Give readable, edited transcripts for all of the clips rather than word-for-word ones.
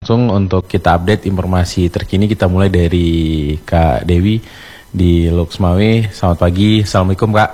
langsung untuk kita update informasi terkini. Kita mulai dari Kak Dewi di Loksmawe. Selamat pagi, Assalamualaikum Kak.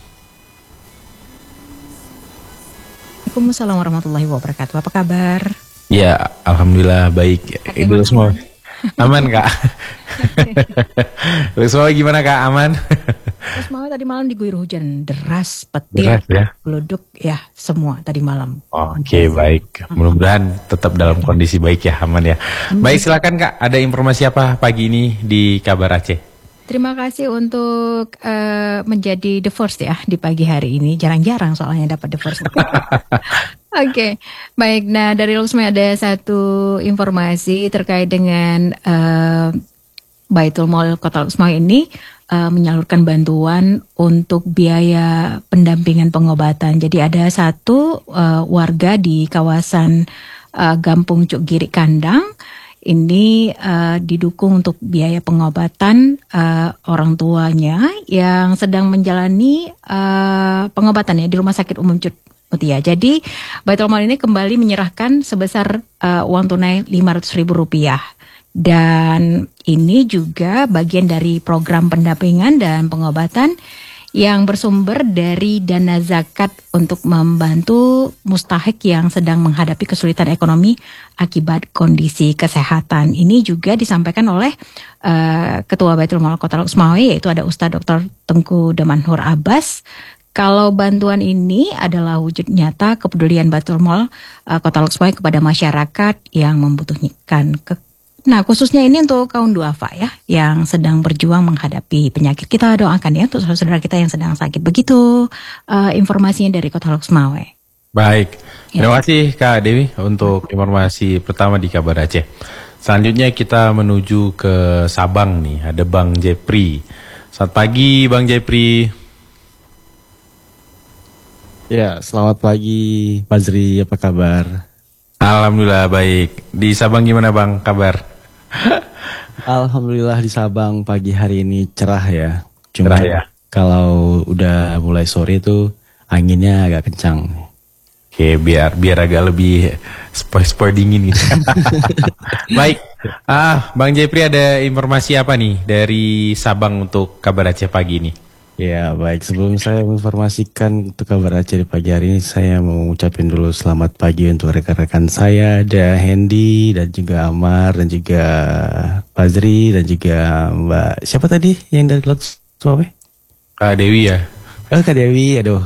Waalaikumsalam warahmatullahi wabarakatuh. Apa kabar? Ya, Alhamdulillah baik. Ibu semua aman Kak. Loksmawe gimana Kak, aman? Terus mau tadi malam diguyur hujan deras, petir, Deras ya? geluduk, ya semua tadi malam. Oke, baik. Mudah-mudahan tetap dalam kondisi baik ya, aman ya. Baik, silakan Kak. Ada informasi apa pagi ini di Kabar Aceh? Terima kasih untuk menjadi the first ya di pagi hari ini. Jarang-jarang soalnya dapat the first. Oke, baik. Nah dari Loksmawe ada satu informasi terkait dengan Baitul Mal Kota Loksmawe ini menyalurkan bantuan untuk biaya pendampingan pengobatan. Jadi ada satu warga di kawasan Gampung Cuk Giri Kandang ini didukung untuk biaya pengobatan orang tuanya yang sedang menjalani pengobatan ya di Rumah Sakit Umum Cut Mutia. Jadi Baitul Mal ini kembali menyerahkan sebesar uang tunai Rp500.000. Dan ini juga bagian dari program pendampingan dan pengobatan yang bersumber dari dana zakat untuk membantu mustahik yang sedang menghadapi kesulitan ekonomi akibat kondisi kesehatan. Ini juga disampaikan oleh Ketua Baitul Mal Kota Loksmawe, yaitu ada Ustadz Dr. Tengku Damanhur Abbas. Kalau bantuan ini adalah wujud nyata kepedulian Baitul Mal Kota Loksmawe kepada masyarakat yang membutuhkan. Nah, khususnya ini untuk kaum duafa ya, yang sedang berjuang menghadapi penyakit. Kita doakan ya untuk saudara-saudara kita yang sedang sakit. Begitu informasinya dari Kota Loksmawe. Baik, Ya. terima kasih Kak Dewi untuk informasi pertama di Kabar Aceh. Selanjutnya kita menuju ke Sabang nih, ada Bang Jepri. Selamat pagi Bang Jepri. Ya, selamat pagi Fazri, apa kabar? Alhamdulillah baik. Di Sabang gimana Bang kabar? Alhamdulillah di Sabang pagi hari ini cerah ya. Cerah ya. Kalau udah mulai sore tuh anginnya agak kencang. Oke, biar agak lebih spoi dingin gitu. Baik. Bang Jepri ada informasi apa nih dari Sabang untuk Kabar Aceh pagi ini? Ya, baik. Sebelum saya menginformasikan untuk kabar Aceh di pagi hari ini, saya mau ngucapin dulu selamat pagi untuk rekan-rekan saya, ada Hendy dan juga Amar dan juga Fazri dan juga Mbak siapa tadi yang dari Loksmawe? Kak Dewi ya. Oh, Kak Dewi, aduh.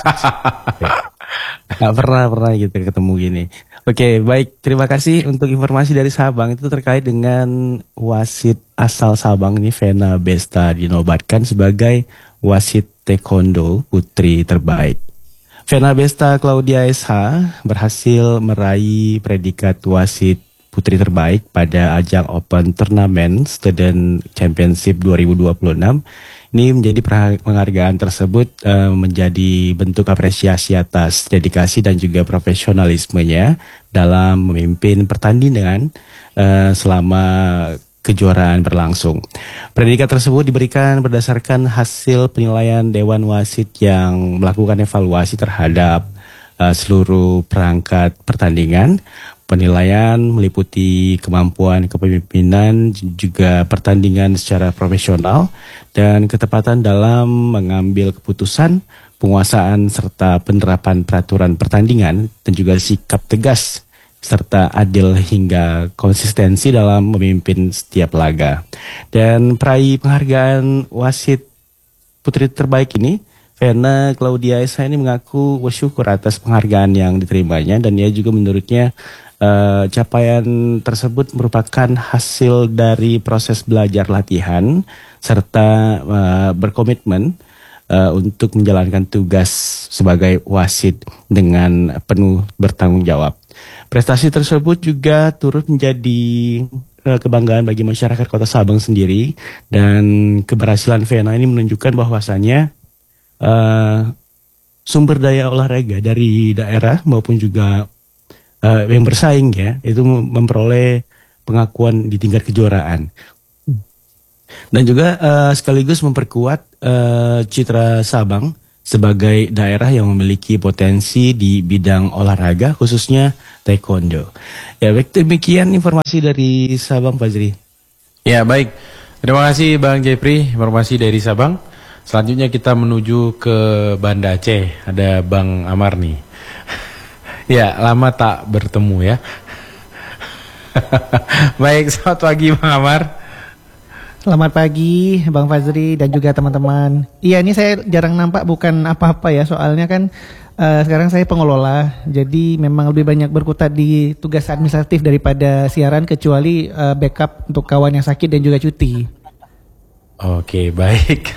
Gak pernah gitu ketemu gini. Oke, baik. Terima kasih untuk informasi dari Sabang. Itu terkait dengan wasit asal Sabang ini, Vena Besta, dinobatkan sebagai wasit taekwondo putri terbaik. Vena Besta Claudia SH berhasil meraih predikat wasit putri terbaik pada ajang Open Tournament Student Championship 2026. Ini menjadi penghargaan tersebut menjadi bentuk apresiasi atas dedikasi dan juga profesionalismenya dalam memimpin pertandingan selama kejuaraan berlangsung. Predikat tersebut diberikan berdasarkan hasil penilaian Dewan Wasit yang melakukan evaluasi terhadap seluruh perangkat pertandingan. Penilaian meliputi kemampuan kepemimpinan, juga pertandingan secara profesional, dan ketepatan dalam mengambil keputusan, penguasaan, serta penerapan peraturan pertandingan, dan juga sikap tegas, serta adil hingga konsistensi dalam memimpin setiap laga. Dan peraih penghargaan wasit putri terbaik ini, Vena Claudia Esa ini mengaku bersyukur atas penghargaan yang diterimanya, dan ia juga menurutnya capaian tersebut merupakan hasil dari proses belajar latihan serta berkomitmen untuk menjalankan tugas sebagai wasit dengan penuh bertanggung jawab. Prestasi tersebut juga turut menjadi kebanggaan bagi masyarakat Kota Sabang sendiri, dan keberhasilan Vena ini menunjukkan bahwasannya sumber daya olahraga dari daerah maupun juga yang bersaing ya, itu memperoleh pengakuan di tingkat kejuaraan. Dan juga sekaligus memperkuat citra Sabang sebagai daerah yang memiliki potensi di bidang olahraga khususnya taekwondo. Ya, baik, demikian informasi dari Sabang, Fazri. Ya, baik. Terima kasih Bang Jepri, informasi dari Sabang. Selanjutnya kita menuju ke Banda Aceh. Ada Bang Amar nih. Ya, lama tak bertemu ya. Baik, selamat pagi Bang Amar. Selamat pagi Bang Fazri dan juga teman-teman. Iya, ini saya jarang nampak, bukan apa-apa ya, soalnya kan sekarang saya pengelola, jadi memang lebih banyak berkutat di tugas administratif daripada siaran, kecuali backup untuk kawan yang sakit dan juga cuti. Oke, baik.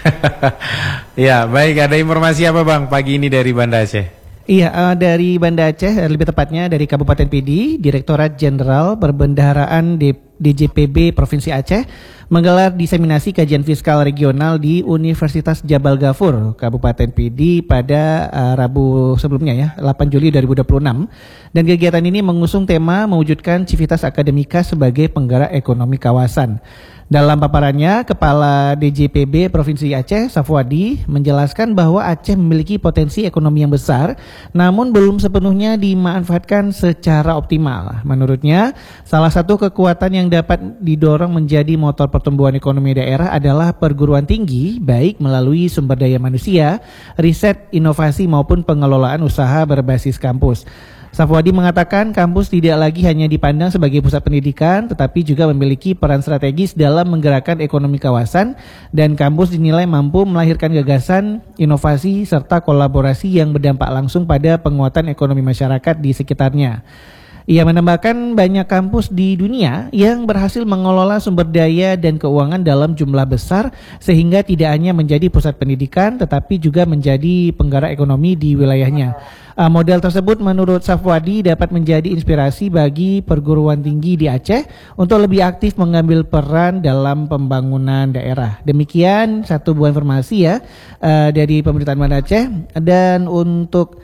Ya, baik. Ada informasi apa Bang pagi ini dari Banda Aceh? Iya, dari Banda Aceh, lebih tepatnya dari Kabupaten PD, Direktorat Jenderal Perbendaharaan DJPB Provinsi Aceh menggelar diseminasi kajian fiskal regional di Universitas Jabal Ghafur, Kabupaten PD pada Rabu sebelumnya ya, 8 Juli 2026. Dan kegiatan ini mengusung tema mewujudkan civitas akademika sebagai penggerak ekonomi kawasan. Dalam paparannya, Kepala DJPB Provinsi Aceh, Safwadi, menjelaskan bahwa Aceh memiliki potensi ekonomi yang besar, namun belum sepenuhnya dimanfaatkan secara optimal. Menurutnya, salah satu kekuatan yang dapat didorong menjadi motor pertumbuhan ekonomi daerah adalah perguruan tinggi, baik melalui sumber daya manusia, riset, inovasi maupun pengelolaan usaha berbasis kampus. Safwadi mengatakan kampus tidak lagi hanya dipandang sebagai pusat pendidikan, tetapi juga memiliki peran strategis dalam menggerakkan ekonomi kawasan, dan kampus dinilai mampu melahirkan gagasan, inovasi, serta kolaborasi yang berdampak langsung pada penguatan ekonomi masyarakat di sekitarnya. Ia menambahkan banyak kampus di dunia yang berhasil mengelola sumber daya dan keuangan dalam jumlah besar, sehingga tidak hanya menjadi pusat pendidikan tetapi juga menjadi penggerak ekonomi di wilayahnya. Model tersebut menurut Safwadi dapat menjadi inspirasi bagi perguruan tinggi di Aceh untuk lebih aktif mengambil peran dalam pembangunan daerah. Demikian satu buah informasi ya dari pemerintahan Banda Aceh. Dan untuk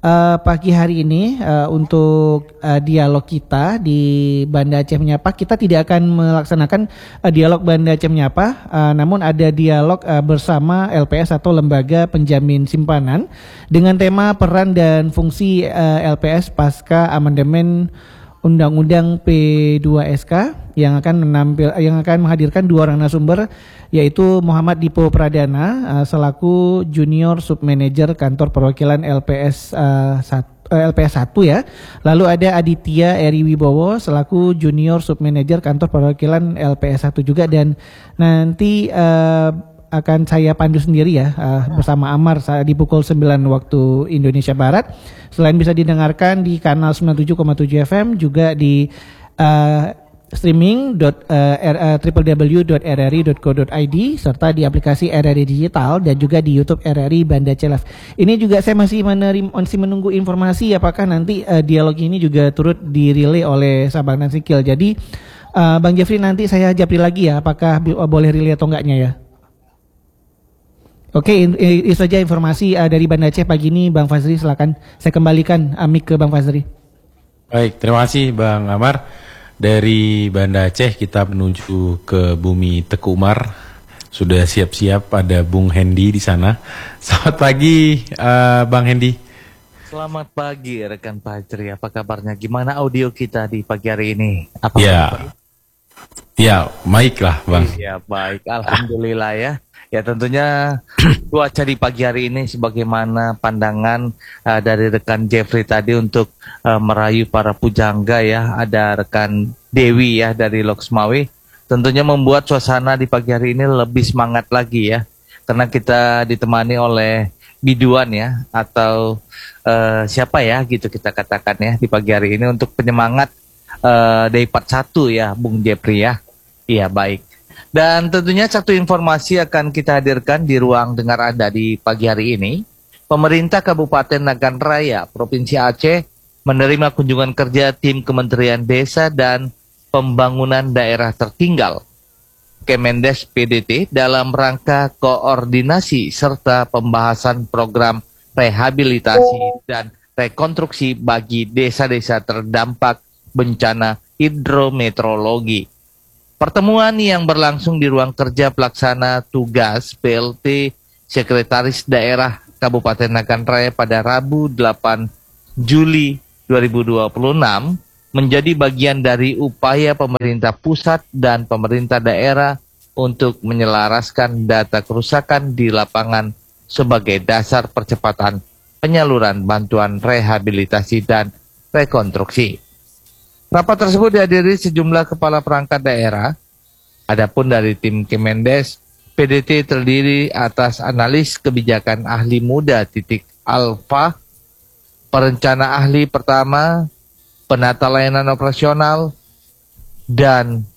pagi hari ini untuk dialog kita di Banda Aceh Menyapa, kita tidak akan melaksanakan dialog Banda Aceh Menyapa, namun ada dialog bersama LPS atau Lembaga Penjamin Simpanan dengan tema peran dan fungsi LPS pasca amandemen Undang-Undang P2SK, yang akan menghadirkan dua orang narasumber, yaitu Muhammad Dipo Pradana selaku Junior Submanager Kantor Perwakilan LPS 1 ya. Lalu ada Aditya Eri Wibowo selaku Junior Submanager Kantor Perwakilan LPS 1 juga, dan nanti akan saya pandu sendiri ya bersama Amar di pukul 9 waktu Indonesia Barat. Selain bisa didengarkan di kanal 97,7 FM, juga di streaming www.rri.co.id serta di aplikasi RRI Digital dan juga di YouTube RRI Banda Aceh Live. Ini juga saya masih menunggu informasi apakah nanti dialog ini juga turut dirilai oleh Sabang dan Sikil. Jadi Bang Jeffrey, nanti saya japri lagi ya apakah boleh relay atau enggaknya ya. Oke, itu saja informasi dari Banda Aceh pagi ini. Bang Fazri, silakan saya kembalikan mic ke Bang Fazri. Baik, terima kasih Bang Amar. Dari Banda Aceh kita menuju ke bumi Teku Umar. Sudah siap-siap ada Bung Hendi di sana. Selamat pagi Bang Hendi. Selamat pagi rekan Fajri, apa kabarnya? Gimana audio kita di pagi hari ini? Apa ya, baiklah Bang. Ya baik, alhamdulillah ya. Ya tentunya cuaca di pagi hari ini sebagaimana pandangan dari rekan Jeffrey tadi untuk merayu para pujangga ya. Ada rekan Dewi ya dari Loksmawe. Tentunya membuat suasana di pagi hari ini lebih semangat lagi ya. Karena kita ditemani oleh biduan ya, atau siapa ya gitu kita katakan ya di pagi hari ini untuk penyemangat dari part 1 ya Bung Jeffrey ya. Iya baik. Dan tentunya satu informasi akan kita hadirkan di ruang dengar Anda di pagi hari ini. Pemerintah Kabupaten Nagan Raya, Provinsi Aceh menerima kunjungan kerja tim Kementerian Desa dan Pembangunan Daerah Tertinggal Kemendes PDT dalam rangka koordinasi serta pembahasan program rehabilitasi dan rekonstruksi bagi desa-desa terdampak bencana hidrometeorologi. Pertemuan yang berlangsung di ruang kerja pelaksana tugas PLT Sekretaris Daerah Kabupaten Nagan Raya pada Rabu 8 Juli 2026 menjadi bagian dari upaya pemerintah pusat dan pemerintah daerah untuk menyelaraskan data kerusakan di lapangan sebagai dasar percepatan penyaluran bantuan rehabilitasi dan rekonstruksi. Rapat tersebut dihadiri sejumlah kepala perangkat daerah. Adapun dari tim Kemendes, PDT terdiri atas analis kebijakan ahli muda titik alfa, perencana ahli pertama, penata layanan operasional, dan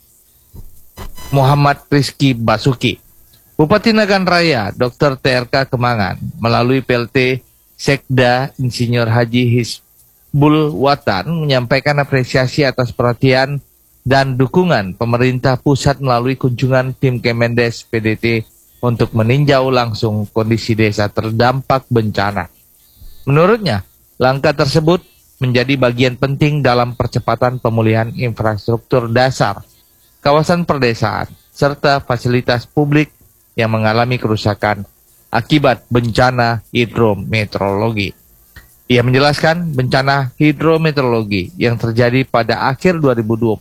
Muhammad Rizky Basuki. Bupati Nagan Raya, Dr. TRK Kemangan, melalui PLT Sekda Insinyur Haji Hisbul Watan menyampaikan apresiasi atas perhatian dan dukungan pemerintah pusat melalui kunjungan tim Kemendes PDT untuk meninjau langsung kondisi desa terdampak bencana. Menurutnya, langkah tersebut menjadi bagian penting dalam percepatan pemulihan infrastruktur dasar, kawasan perdesaan, serta fasilitas publik yang mengalami kerusakan akibat bencana hidrometeorologi. Ia menjelaskan bencana hidrometeorologi yang terjadi pada akhir 2025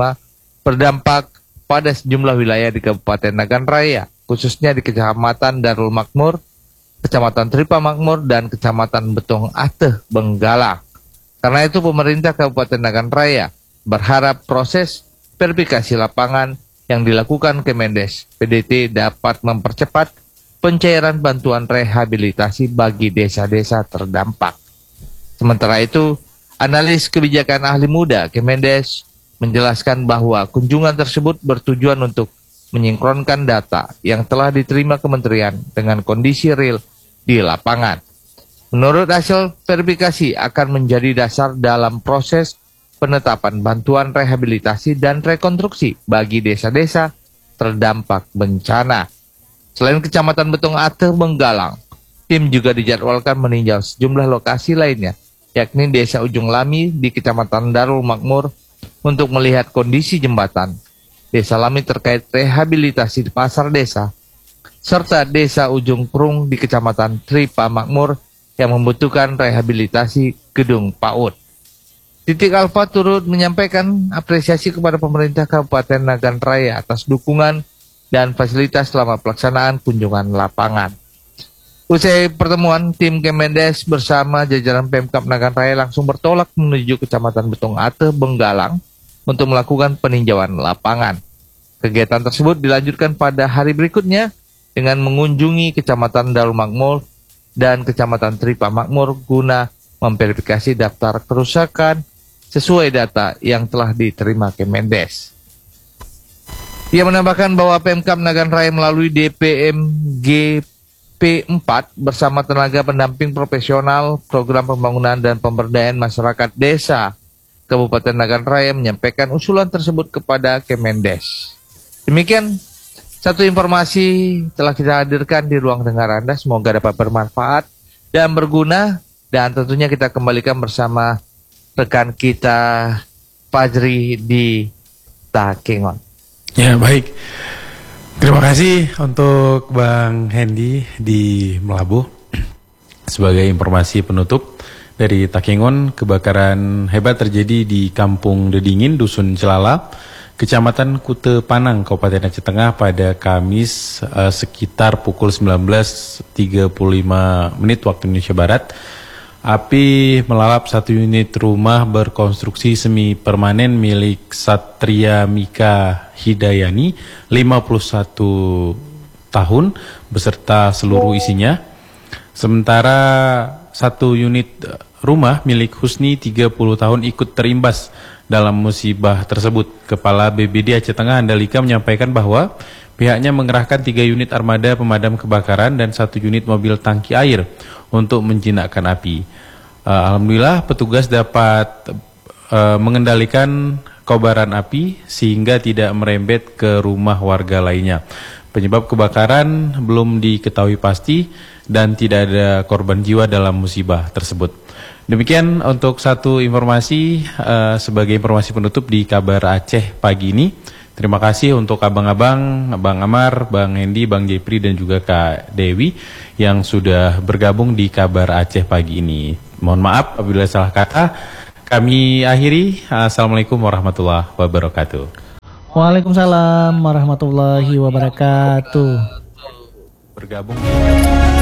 berdampak pada sejumlah wilayah di Kabupaten Nagan Raya, khususnya di Kecamatan Darul Makmur, Kecamatan Tripa Makmur, dan Kecamatan Betong Ateh, Benggalang. Karena itu pemerintah Kabupaten Nagan Raya berharap proses verifikasi lapangan yang dilakukan Kemendes PDT dapat mempercepat pencairan bantuan rehabilitasi bagi desa-desa terdampak. Sementara itu, analis kebijakan ahli muda Kemendes menjelaskan bahwa kunjungan tersebut bertujuan untuk menyinkronkan data yang telah diterima kementerian dengan kondisi real di lapangan. Menurut hasil verifikasi akan menjadi dasar dalam proses penetapan bantuan rehabilitasi dan rekonstruksi bagi desa-desa terdampak bencana. Selain Kecamatan Betong Ateh, Benggalang, tim juga dijadwalkan meninjau sejumlah lokasi lainnya, yakni Desa Ujung Lami di Kecamatan Darul Makmur untuk melihat kondisi jembatan, Desa Lami terkait rehabilitasi di pasar desa, serta Desa Ujung Prung di Kecamatan Tripa Makmur yang membutuhkan rehabilitasi gedung PAUD. Titik Alfa turut menyampaikan apresiasi kepada pemerintah Kabupaten Nagan Raya atas dukungan dan fasilitas selama pelaksanaan kunjungan lapangan. Usai pertemuan, tim Kemendes bersama jajaran Pemkab Nagan Raya langsung bertolak menuju Kecamatan Betong Ateh, Benggalang untuk melakukan peninjauan lapangan. Kegiatan tersebut dilanjutkan pada hari berikutnya dengan mengunjungi Kecamatan Darul Makmur dan Kecamatan Tripa Makmur guna memverifikasi daftar kerusakan sesuai data yang telah diterima Kemendes. Ia menambahkan bahwa Pemkab Nagan Raya melalui DPMG P4 bersama tenaga pendamping profesional program pembangunan dan pemberdayaan masyarakat desa Kabupaten Nagan Raya menyampaikan usulan tersebut kepada Kemendes. Demikian satu informasi telah kita hadirkan di ruang dengar Anda, semoga dapat bermanfaat dan berguna, dan tentunya kita kembalikan bersama rekan kita Fajri di Takengon. Ya, baik. Terima kasih untuk Bang Hendy di Melabuh. Sebagai informasi penutup dari Takengon, kebakaran hebat terjadi di Kampung Dedingin, Dusun Celala, Kecamatan Kute Panang, Kabupaten Aceh Tengah pada Kamis sekitar pukul 19.35 waktu Indonesia Barat. Api melalap satu unit rumah berkonstruksi semi permanen milik Satria Mika Hidayani, 51 tahun, beserta seluruh isinya. Sementara satu unit rumah milik Husni, 30 tahun, ikut terimbas dalam musibah tersebut. Kepala BBD Aceh Tengah Andalika menyampaikan bahwa pihaknya mengerahkan 3 unit armada pemadam kebakaran dan 1 unit mobil tangki air untuk menjinakkan api. Alhamdulillah petugas dapat mengendalikan kobaran api sehingga tidak merembet ke rumah warga lainnya. Penyebab kebakaran belum diketahui pasti dan tidak ada korban jiwa dalam musibah tersebut. Demikian untuk satu informasi sebagai informasi penutup di Kabar Aceh pagi ini. Terima kasih untuk abang-abang, Bang Amar, Bang Hendy, Bang Jepri, dan juga Kak Dewi yang sudah bergabung di Kabar Aceh pagi ini. Mohon maaf apabila salah kata. Kami akhiri. Assalamualaikum warahmatullahi wabarakatuh. Waalaikumsalam warahmatullahi wabarakatuh. Bergabung.